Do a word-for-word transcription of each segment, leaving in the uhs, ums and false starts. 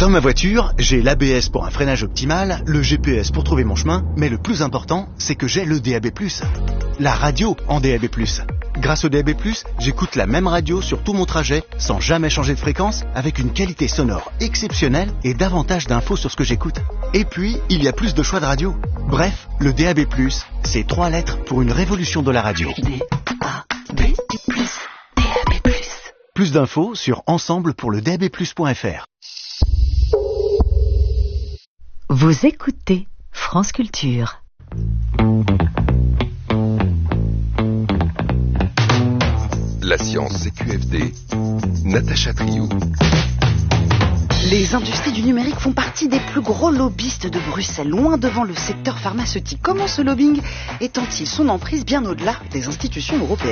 Dans ma voiture, j'ai l'A B S pour un freinage optimal, le G P S pour trouver mon chemin, mais le plus important, c'est que j'ai le D A B plus. La radio en D A B plus. Grâce au D A B plus, j'écoute la même radio sur tout mon trajet, sans jamais changer de fréquence, avec une qualité sonore exceptionnelle et davantage d'infos sur ce que j'écoute. Et puis, il y a plus de choix de radio. Bref, le D A B plus, c'est trois lettres pour une révolution de la radio. D A B plus. D A B plus. Plus d'infos sur ensemble pour le D A B plus point F R. Vous écoutez France Culture. La science C Q F D, Natacha Triou. Les industries du numérique font partie des plus gros lobbyistes de Bruxelles, loin devant le secteur pharmaceutique. Comment ce lobbying étend-il son emprise bien au-delà des institutions européennes ?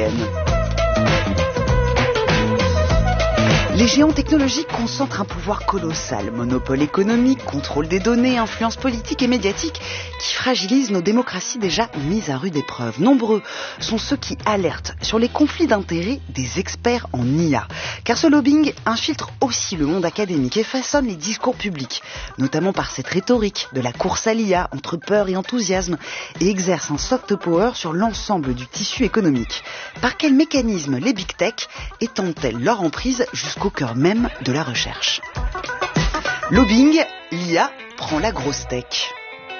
Les géants technologiques concentrent un pouvoir colossal, monopole économique, contrôle des données, influence politique et médiatique qui fragilisent nos démocraties déjà mises à rude épreuve. Nombreux sont ceux qui alertent sur les conflits d'intérêts des experts en I A. Car ce lobbying infiltre aussi le monde académique et façonne les discours publics, notamment par cette rhétorique de la course à l'I A entre peur et enthousiasme, et exerce un soft power sur l'ensemble du tissu économique. Par quel mécanisme les big tech étendent-elles leur emprise jusqu'au cœur même de la recherche? Lobbying, l'I A prend la grosse tech.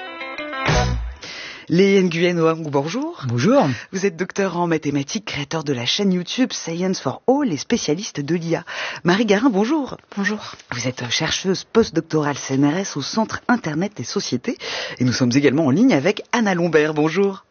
Léa Nguyen Oang, bonjour. Bonjour. Vous êtes docteur en mathématiques, créateur de la chaîne YouTube Science for All et spécialiste de l'I A. Marie Garin, bonjour. Bonjour. Vous êtes chercheuse postdoctorale C N R S au Centre Internet et Sociétés. Et nous sommes également en ligne avec Anna Lombert, bonjour.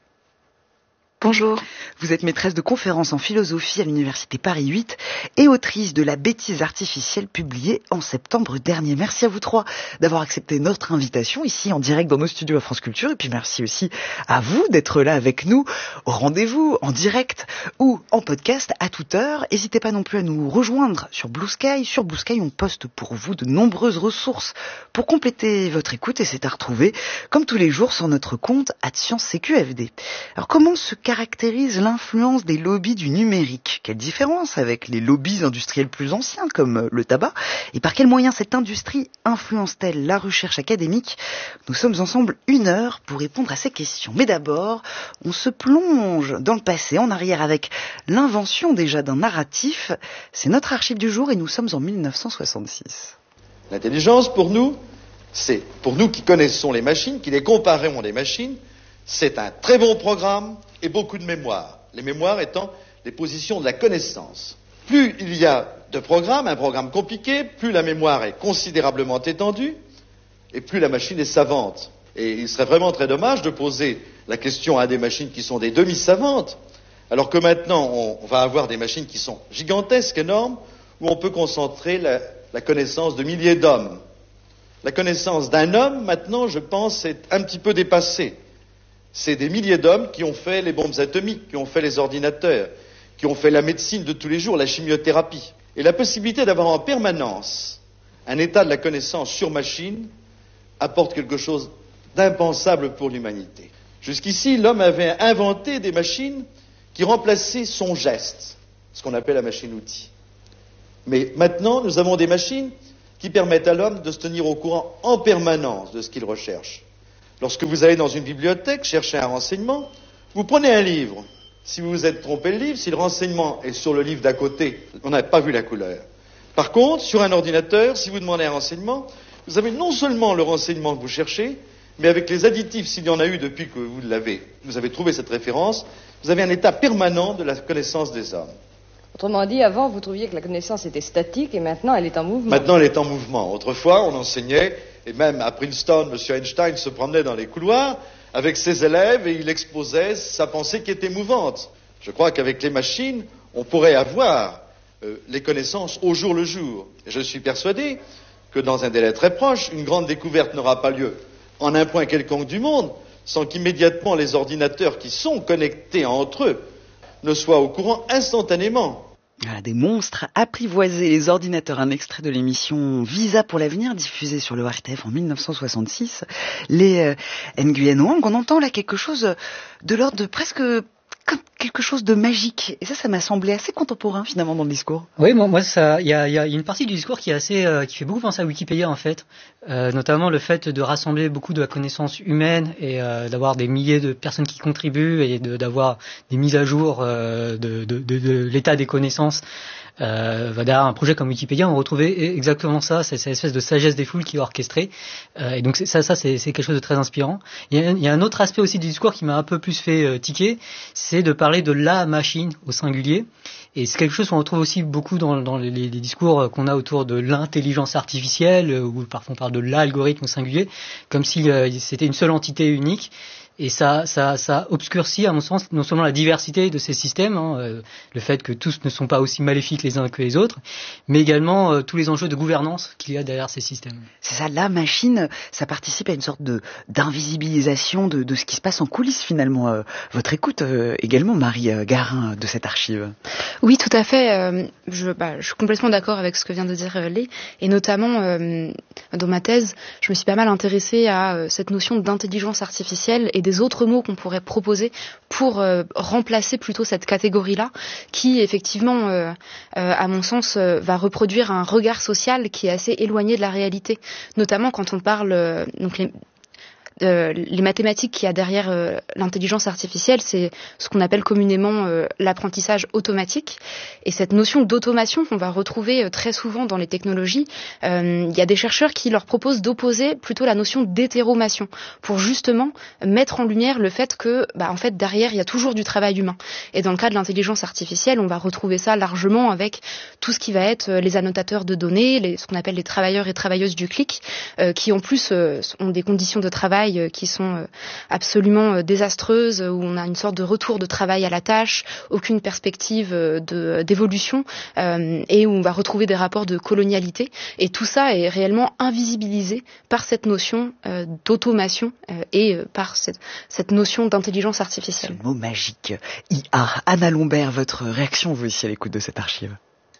Bonjour. Vous êtes maîtresse de conférences en philosophie à l'Université Paris huit et autrice de La bêtise artificielle publiée en septembre dernier. Merci à vous trois d'avoir accepté notre invitation ici en direct dans nos studios à France Culture. Et puis merci aussi à vous d'être là avec nous au rendez-vous en direct ou en podcast à toute heure. N'hésitez pas non plus à nous rejoindre sur Blue Sky. Sur Blue Sky, on poste pour vous de nombreuses ressources pour compléter votre écoute et c'est à retrouver comme tous les jours sur notre compte arobase science C Q F D. Alors comment se caractérise l'influence des lobbies du numérique? Quelle différence avec les lobbies industriels plus anciens comme le tabac? Et par quels moyens cette industrie influence-t-elle la recherche académique? Nous sommes ensemble une heure pour répondre à ces questions. Mais d'abord, on se plonge dans le passé, en arrière, avec l'invention déjà d'un narratif. C'est notre archive du jour et nous sommes en mille neuf cent soixante-six. L'intelligence, pour nous, c'est, pour nous qui connaissons les machines, qui les comparons à des machines, c'est un très bon programme et beaucoup de mémoire. Les mémoires étant les positions de la connaissance. Plus il y a de programmes, un programme compliqué, plus la mémoire est considérablement étendue et plus la machine est savante. Et il serait vraiment très dommage de poser la question à des machines qui sont des demi-savantes, alors que maintenant on va avoir des machines qui sont gigantesques, énormes, où on peut concentrer la, la connaissance de milliers d'hommes. La connaissance d'un homme, maintenant, je pense, est un petit peu dépassée. C'est des milliers d'hommes qui ont fait les bombes atomiques, qui ont fait les ordinateurs, qui ont fait la médecine de tous les jours, la chimiothérapie. Et la possibilité d'avoir en permanence un état de la connaissance sur machine apporte quelque chose d'impensable pour l'humanité. Jusqu'ici, l'homme avait inventé des machines qui remplaçaient son geste, ce qu'on appelle la machine-outil. Mais maintenant, nous avons des machines qui permettent à l'homme de se tenir au courant en permanence de ce qu'il recherche. Lorsque vous allez dans une bibliothèque chercher un renseignement, vous prenez un livre. Si vous vous êtes trompé le livre, si le renseignement est sur le livre d'à côté, on n'a pas vu la couleur. Par contre, sur un ordinateur, si vous demandez un renseignement, vous avez non seulement le renseignement que vous cherchez, mais avec les additifs, s'il y en a eu depuis que vous l'avez, vous avez trouvé cette référence, vous avez un état permanent de la connaissance des hommes. Autrement dit, avant, vous trouviez que la connaissance était statique et maintenant, elle est en mouvement. Maintenant, elle est en mouvement. Autrefois, on enseignait, et même à Princeton, M. Einstein se promenait dans les couloirs avec ses élèves et il exposait sa pensée qui était mouvante. Je crois qu'avec les machines, on pourrait avoir euh, les connaissances au jour le jour. Et je suis persuadé que dans un délai très proche, une grande découverte n'aura pas lieu en un point quelconque du monde sans qu'immédiatement les ordinateurs qui sont connectés entre eux ne soient au courant instantanément. Voilà, des monstres apprivoisés, les ordinateurs, un extrait de l'émission Visa pour l'avenir, diffusée sur le R T F en mille neuf cent soixante-six. Les euh, Nguyen Oang, on entend là quelque chose de l'ordre de presque quelque chose de magique. Et ça, ça m'a semblé assez contemporain finalement dans le discours. Oui, moi, moi ça, il y a, y a une partie du discours qui est assez, euh, qui fait beaucoup penser à Wikipédia en fait, euh, notamment le fait de rassembler beaucoup de la connaissance humaine et euh, d'avoir des milliers de personnes qui contribuent et de, d'avoir des mises à jour euh, de, de, de, de l'état des connaissances. Euh, derrière un projet comme Wikipédia, on retrouvait exactement ça, c'est cette espèce de sagesse des foules qui est orchestrée. Euh, et donc c'est, ça, ça c'est, c'est quelque chose de très inspirant. Il y, a, il y a un autre aspect aussi du discours qui m'a un peu plus fait euh, tiquer, c'est de parler de la machine au singulier. Et c'est quelque chose qu'on retrouve aussi beaucoup dans, dans les, les discours qu'on a autour de l'intelligence artificielle, où parfois on parle de l'algorithme au singulier, comme si euh, c'était une seule entité unique. Et ça, ça, ça obscurcit, à mon sens, non seulement la diversité de ces systèmes, hein, euh, le fait que tous ne sont pas aussi maléfiques les uns que les autres, mais également euh, tous les enjeux de gouvernance qu'il y a derrière ces systèmes. C'est ça, la machine, ça participe à une sorte de d'invisibilisation de, de ce qui se passe en coulisses finalement. Euh, votre écoute euh, également, Marie Garin, de cette archive. Oui, tout à fait. Euh, je, bah, je suis complètement d'accord avec ce que vient de dire euh, Lé, et notamment euh, dans ma thèse, je me suis pas mal intéressée à euh, cette notion d'intelligence artificielle et des autres mots qu'on pourrait proposer pour euh, remplacer plutôt cette catégorie-là, qui effectivement, euh, euh, à mon sens, euh, va reproduire un regard social qui est assez éloigné de la réalité, notamment quand on parle euh, donc les Euh, les mathématiques qu'il y a derrière euh, l'intelligence artificielle, c'est ce qu'on appelle communément euh, l'apprentissage automatique. Et cette notion d'automation qu'on va retrouver euh, très souvent dans les technologies, euh, il y a des chercheurs qui leur proposent d'opposer plutôt la notion d'hétéromation pour justement mettre en lumière le fait que, bah, en fait, derrière, il y a toujours du travail humain. Et dans le cas de l'intelligence artificielle, on va retrouver ça largement avec tout ce qui va être les annotateurs de données, les, ce qu'on appelle les travailleurs et travailleuses du clic, euh, qui en plus euh, ont des conditions de travail qui sont absolument désastreuses, où on a une sorte de retour de travail à la tâche, aucune perspective de, d'évolution, euh, et où on va retrouver des rapports de colonialité. Et tout ça est réellement invisibilisé par cette notion euh, d'automation euh, et euh, par cette, cette notion d'intelligence artificielle. Ce mot magique, I A. Anna Lombert, votre réaction, vous aussi, à l'écoute de cette archive?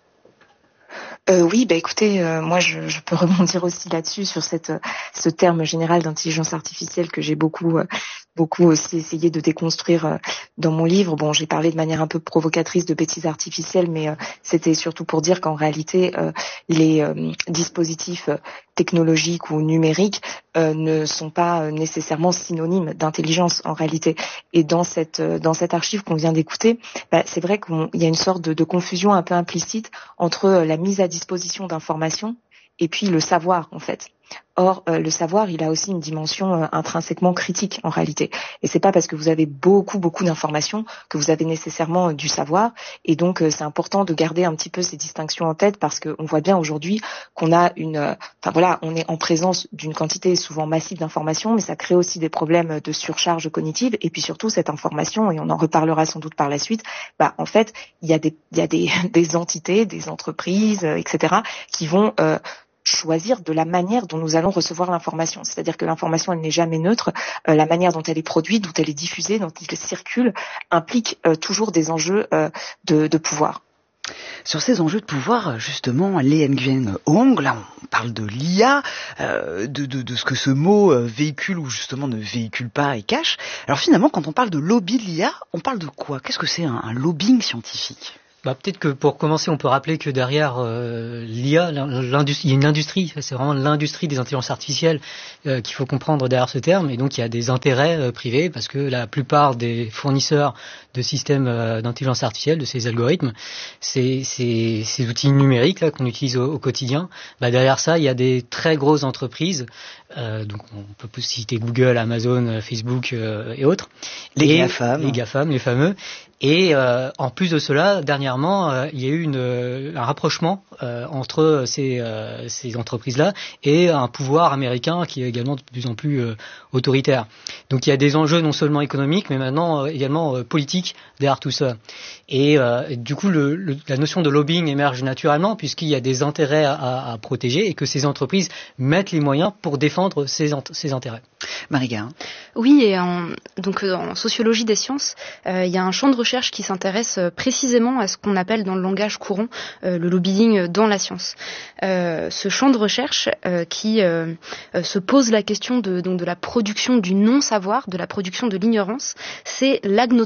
Euh, oui, bah écoutez, euh, moi je, je peux rebondir aussi là-dessus sur cette ce terme général d'intelligence artificielle que j'ai beaucoup euh, beaucoup aussi essayé de déconstruire euh, dans mon livre. Bon, j'ai parlé de manière un peu provocatrice de bêtises artificielles, mais euh, c'était surtout pour dire qu'en réalité euh, les euh, dispositifs euh, technologiques ou numériques euh, ne sont pas euh, nécessairement synonymes d'intelligence en réalité. Et dans cette euh, dans cette archive qu'on vient d'écouter, bah, c'est vrai qu'il y a une sorte de, de confusion un peu implicite entre euh, la mise à disposition d'informations et puis le savoir en fait. Or, euh, le savoir, il a aussi une dimension euh, intrinsèquement critique en réalité. Et c'est pas parce que vous avez beaucoup, beaucoup d'informations que vous avez nécessairement euh, du savoir. Et donc, euh, c'est important de garder un petit peu ces distinctions en tête parce qu'on voit bien aujourd'hui qu'on a une... Enfin euh, voilà, on est en présence d'une quantité souvent massive d'informations, mais ça crée aussi des problèmes de surcharge cognitive. Et puis surtout, cette information, et on en reparlera sans doute par la suite, bah en fait, il y a des, il y a des, des entités, des entreprises, euh, et cetera, qui vont... Euh, choisir de la manière dont nous allons recevoir l'information. C'est-à-dire que l'information, elle n'est jamais neutre. Euh, la manière dont elle est produite, dont elle est diffusée, dont elle circule, implique euh, toujours des enjeux euh, de, de pouvoir. Sur ces enjeux de pouvoir, justement, Lee Nguyen Hong, là on parle de l'I A, euh, de, de, de ce que ce mot euh, véhicule ou justement ne véhicule pas et cache. Alors finalement, quand on parle de lobby de l'I A, on parle de quoi? Qu'est-ce que c'est un, un lobbying scientifique? Bah, peut-être que pour commencer, on peut rappeler que derrière euh, l'I A, l'industrie, il y a une industrie, c'est vraiment l'industrie des intelligences artificielles euh, qu'il faut comprendre derrière ce terme, et donc il y a des intérêts euh, privés, parce que la plupart des fournisseurs de systèmes euh, d'intelligence artificielle, de ces algorithmes, ces, ces, ces outils numériques là, qu'on utilise au, au quotidien, bah, derrière ça, il y a des très grosses entreprises, euh, donc on peut citer Google, Amazon, Facebook euh, et autres. Les et, GAFAM. Les GAFAM, les fameux. Et euh, en plus de cela, dernièrement, euh, il y a eu une, euh, un rapprochement euh, entre ces, euh, ces entreprises-là et un pouvoir américain qui est également de plus en plus euh, autoritaire. Donc il y a des enjeux non seulement économiques, mais maintenant euh, également euh, politiques derrière tout ça. Et euh, du coup, le, le, la notion de lobbying émerge naturellement puisqu'il y a des intérêts à, à, à protéger et que ces entreprises mettent les moyens pour défendre ces, ces intérêts. Marie Garin. Oui, et en, donc en sociologie des sciences, euh, il y a un champ de recherche qui s'intéresse précisément à ce qu'on appelle dans le langage courant euh, le lobbying dans la science. Euh, ce champ de recherche euh, qui euh, euh, se pose la question de, donc de la production du non-savoir, de la production de l'ignorance, c'est l'agnotologie.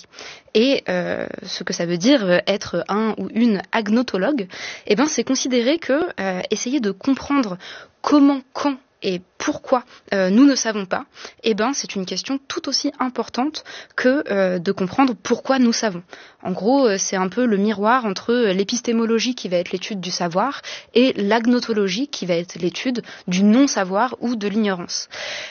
l'agnotologie. Et euh, ce que ça veut dire être un ou une agnotologue, eh ben, c'est considérer que euh, essayer de comprendre comment, quand et pourquoi euh, nous ne savons pas, eh ben, c'est une question tout aussi importante que euh, de comprendre pourquoi nous savons. En gros, euh, c'est un peu le miroir entre l'épistémologie qui va être l'étude du savoir et l'agnotologie qui va être l'étude du non-savoir ou de l'ignorance.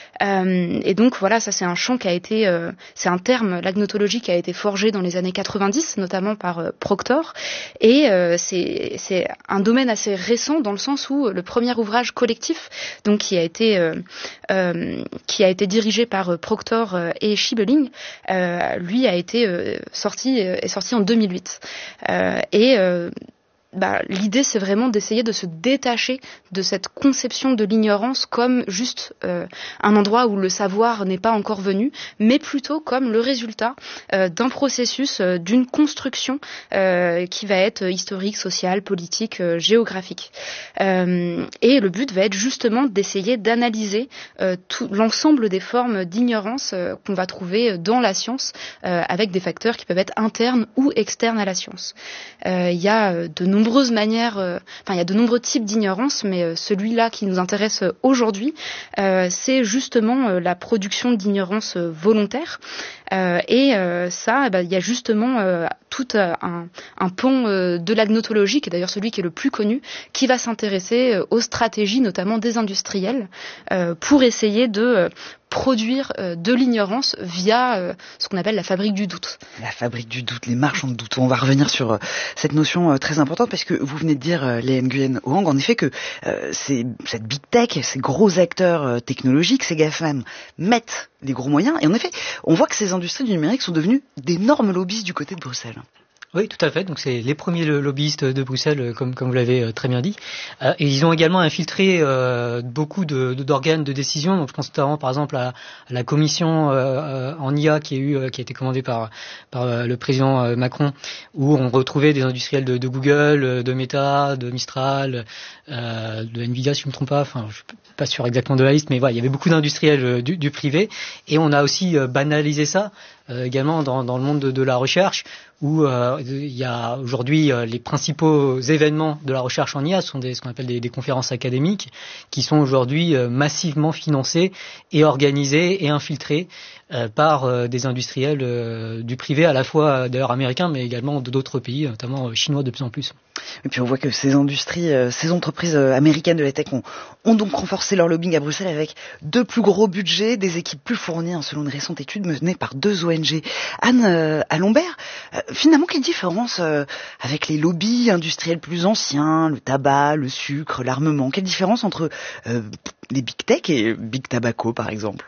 Euh, et donc voilà, ça c'est un champ qui a été, euh, c'est un terme, l'agnotologie, qui a été forgé dans les années quatre-vingt-dix, notamment par euh, Proctor, et euh, c'est, c'est un domaine assez récent dans le sens où le premier ouvrage collectif, donc qui a été, euh, euh, qui a été dirigé par euh, Proctor euh, et Schibeling, euh, lui a été euh, sorti, euh, est sorti en deux mille huit, euh, et euh, Bah, l'idée, c'est vraiment d'essayer de se détacher de cette conception de l'ignorance comme juste euh, un endroit où le savoir n'est pas encore venu, mais plutôt comme le résultat euh, d'un processus, euh, d'une construction euh, qui va être historique, sociale, politique, euh, géographique. Euh, et le but va être justement d'essayer d'analyser euh, tout l'ensemble des formes d'ignorance euh, qu'on va trouver dans la science, euh, avec des facteurs qui peuvent être internes ou externes à la science. Euh, il y a de nombreux nombreuses manières, euh, enfin il y a de nombreux types d'ignorance, mais euh, celui-là qui nous intéresse aujourd'hui, euh, c'est justement euh, la production d'ignorance euh, volontaire. Euh, et euh, ça, bah, il y a justement euh, tout euh, un, un pan euh, de l'agnotologie, qui est d'ailleurs celui qui est le plus connu, qui va s'intéresser euh, aux stratégies, notamment des industriels, euh, pour essayer de euh, produire euh, de l'ignorance via euh, ce qu'on appelle la fabrique du doute. La fabrique du doute, les marchands de doute. On va revenir sur euh, cette notion euh, très importante, parce que vous venez de dire, euh, Lê Nguyen Oang, en effet que euh, c'est, cette big tech, ces gros acteurs euh, technologiques, ces GAFAM, mettent des gros moyens. Et en effet, on voit que ces industries du numérique sont devenues d'énormes lobbyistes du côté de Bruxelles. Oui, tout à fait. Donc c'est les premiers lobbyistes de Bruxelles, comme comme vous l'avez très bien dit. Euh, et ils ont également infiltré euh, beaucoup de, de d'organes de décision. Donc je pense notamment par exemple à, à la commission euh, en I A qui a eu euh, qui a été commandée par par euh, le président euh, Macron, où on retrouvait des industriels de, de Google, de Meta, de Mistral, euh, de Nvidia, si je ne me trompe pas. Enfin, je suis pas sûr exactement de la liste, mais voilà, il y avait beaucoup d'industriels euh, du, du privé. Et on a aussi euh, banalisé ça euh, également dans dans le monde de, de la recherche, où euh, il y a aujourd'hui euh, les principaux événements de la recherche en I A sont des, ce qu'on appelle des, des conférences académiques, qui sont aujourd'hui euh, massivement financées et organisées et infiltrées euh, par euh, des industriels euh, du privé, à la fois euh, d'ailleurs américains, mais également d'autres pays, notamment euh, chinois de plus en plus. Et puis on voit que ces industries, euh, ces entreprises euh, américaines de la tech ont, ont donc renforcé leur lobbying à Bruxelles avec de plus gros budgets, des équipes plus fournies, hein, selon une récente étude menée par deux O N G. Anne euh, Alombert, euh, finalement, quelle différence euh, avec les lobbies industriels plus anciens, le tabac, le sucre, l'armement, quelle différence entre euh, les big tech et big tobacco, par exemple?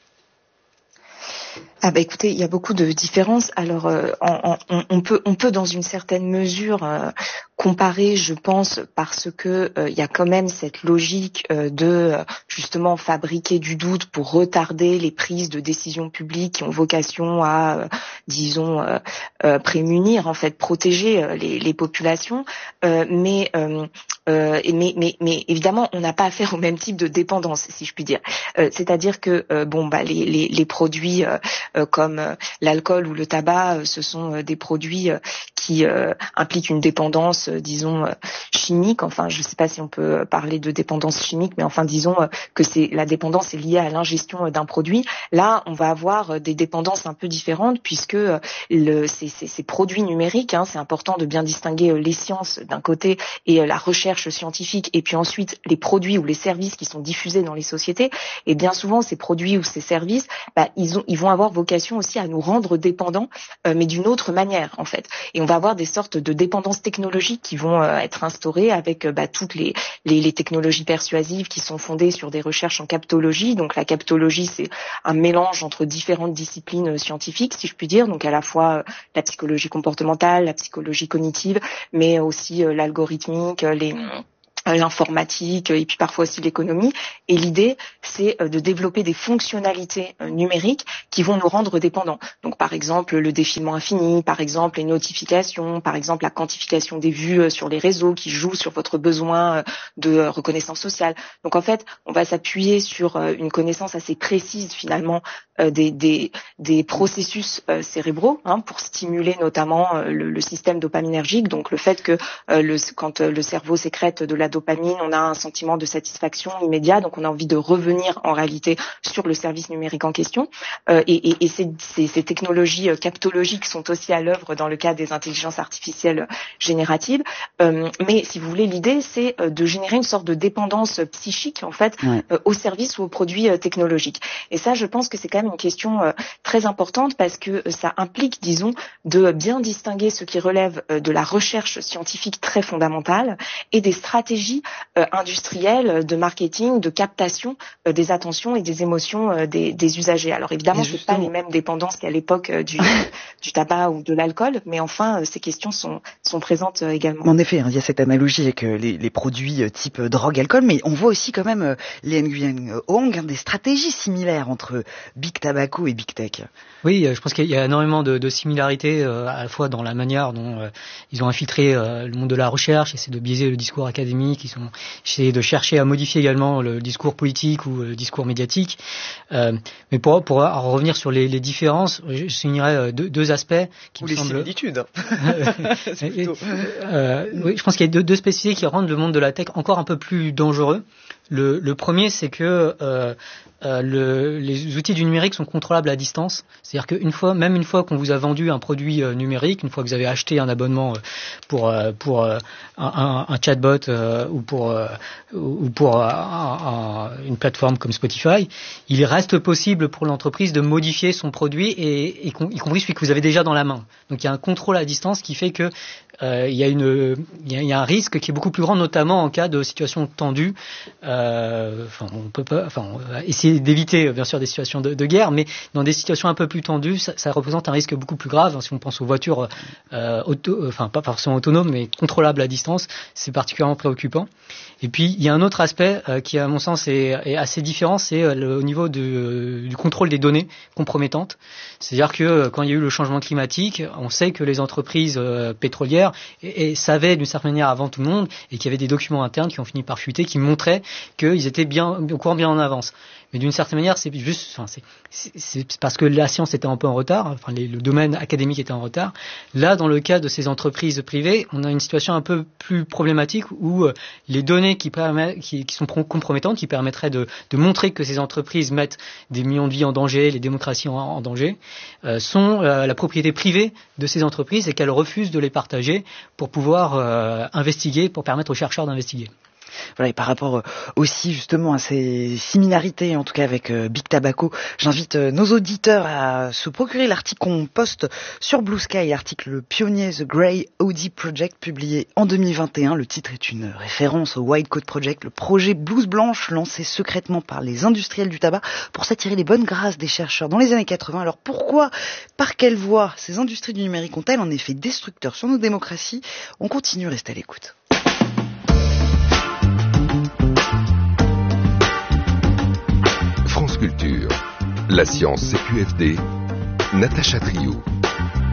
Ah bah écoutez, il y a beaucoup de différences. Alors euh, on, on, on peut on peut dans une certaine mesure euh, comparer, je pense, parce que euh, il y a quand même cette logique euh, de euh, justement fabriquer du doute pour retarder les prises de décisions publiques qui ont vocation à, euh, disons, euh, euh, prémunir, en fait, protéger euh, les, les populations. Euh, mais, euh, euh, mais mais mais évidemment, on n'a pas affaire au même type de dépendance, si je puis dire. Euh, c'est-à-dire que euh, bon bah les les, les produits euh, Euh, comme euh, l'alcool ou le tabac, euh, ce sont euh, des produits euh, qui euh, impliquent une dépendance, euh, disons, euh, chimique. Enfin, je ne sais pas si on peut parler de dépendance chimique, mais enfin, disons euh, que c'est la dépendance est liée à l'ingestion euh, d'un produit. Là, on va avoir euh, des dépendances un peu différentes, puisque euh, le, ces, ces, ces produits numériques, hein, c'est important de bien distinguer euh, les sciences d'un côté et euh, la recherche scientifique, et puis ensuite les produits ou les services qui sont diffusés dans les sociétés. Et bien souvent, ces produits ou ces services, bah, ils, ont, ils vont avoir vocation aussi à nous rendre dépendants, euh, mais d'une autre manière en fait. Et on va avoir des sortes de dépendances technologiques qui vont euh, être instaurées avec euh, bah, toutes les, les, les technologies persuasives qui sont fondées sur des recherches en captologie. Donc la captologie, c'est un mélange entre différentes disciplines scientifiques, si je puis dire. Donc à la fois euh, la psychologie comportementale, la psychologie cognitive, mais aussi euh, l'algorithmique, les l'informatique et puis parfois aussi l'économie. Et l'idée, c'est de développer des fonctionnalités numériques qui vont nous rendre dépendants. Donc par exemple le défilement infini, par exemple les notifications, par exemple la quantification des vues sur les réseaux qui jouent sur votre besoin de reconnaissance sociale. Donc en fait, on va s'appuyer sur une connaissance assez précise finalement des, des, des processus cérébraux hein, pour stimuler notamment le, le système dopaminergique. Donc le fait que le, quand le cerveau sécrète de la dopamine, on a un sentiment de satisfaction immédiat, donc on a envie de revenir en réalité sur le service numérique en question. Euh, et et, et ces, ces, ces technologies captologiques sont aussi à l'œuvre dans le cas des intelligences artificielles génératives. Euh, mais si vous voulez, l'idée, c'est de générer une sorte de dépendance psychique en fait ouais. euh, aux services ou aux produits euh, technologiques. Et ça, je pense que c'est quand même une question euh, très importante parce que euh, ça implique, disons, de bien distinguer ce qui relève euh, de la recherche scientifique très fondamentale et des stratégies Euh, industrielle, de marketing, de captation euh, des attentions et des émotions euh, des, des usagers. Alors évidemment, c'est pas les mêmes dépendances qu'à l'époque euh, du, du tabac ou de l'alcool, mais enfin, euh, ces questions sont, sont présentes euh, également. En effet, hein, il y a cette analogie avec euh, les, les produits euh, type euh, drogue, alcool, mais on voit aussi quand même euh, les Nguyen Hoang, hein, des stratégies similaires entre Big Tobacco et Big Tech. Oui, euh, je pense qu'il y a énormément de, de similarités euh, à la fois dans la manière dont euh, ils ont infiltré euh, le monde de la recherche, essaient de biaiser le discours académique, ils ont essayé de chercher à modifier également le discours politique ou le discours médiatique. Euh, mais pour, pour revenir sur les, les différences, je soulignerais deux, deux aspects qui ou me les semblent... similitudes. C'est plutôt... euh, oui, je pense qu'il y a deux, deux spécificités qui rendent le monde de la tech encore un peu plus dangereux. Le, le premier, c'est que euh, euh, le, les outils du numérique sont contrôlables à distance. C'est-à-dire qu'une fois, même une fois qu'on vous a vendu un produit euh, numérique, une fois que vous avez acheté un abonnement euh, pour euh, pour euh, un, un chatbot euh, ou pour euh, ou pour euh, un, un, une plateforme comme Spotify, il reste possible pour l'entreprise de modifier son produit et, et y compris celui que vous avez déjà dans la main. Donc il y a un contrôle à distance qui fait que Euh, il y a une, il y a, il y a un risque qui est beaucoup plus grand, notamment en cas de situation tendue. Euh, enfin, on peut pas, enfin, on va essayer d'éviter bien sûr des situations de, de guerre, mais dans des situations un peu plus tendues, ça, ça représente un risque beaucoup plus grave. Si on pense aux voitures, euh, auto, enfin pas forcément autonomes, mais contrôlables à distance, c'est particulièrement préoccupant. Et puis il y a un autre aspect euh, qui, à mon sens, est, est assez différent, c'est euh, le, au niveau de, du contrôle des données compromettantes. C'est-à-dire que euh, quand il y a eu le changement climatique, on sait que les entreprises euh, pétrolières et, et savaient d'une certaine manière avant tout le monde, et qu'il y avait des documents internes qui ont fini par fuiter, qui montraient qu'ils étaient bien au courant, bien en avance. Mais d'une certaine manière, c'est juste, enfin, c'est, c'est, c'est parce que la science était un peu en retard, enfin, les, le domaine académique était en retard. Là, dans le cas de ces entreprises privées, on a une situation un peu plus problématique où euh, les données qui, permettent, qui, qui sont compromettantes, qui permettraient de, de montrer que ces entreprises mettent des millions de vies en danger, les démocraties en, en danger, euh, sont euh, la propriété privée de ces entreprises et qu'elles refusent de les partager pour pouvoir euh, investiguer, pour permettre aux chercheurs d'investiguer. Voilà, et par rapport aussi justement à ces similarités, en tout cas avec euh, Big Tobacco, j'invite euh, nos auditeurs à se procurer l'article qu'on poste sur Blue Sky, l'article pionnier The Grey Audi Project, publié en deux mille vingt et un. Le titre est une référence au White Coat Project, le projet blouse blanche lancé secrètement par les industriels du tabac pour s'attirer les bonnes grâces des chercheurs dans les années quatre-vingts. Alors pourquoi, par quelle voie ces industries du numérique ont-elles un effet destructeur sur nos démocraties? On continue, restez à l'écoute. France Culture, la science C Q F D, Natacha Triou.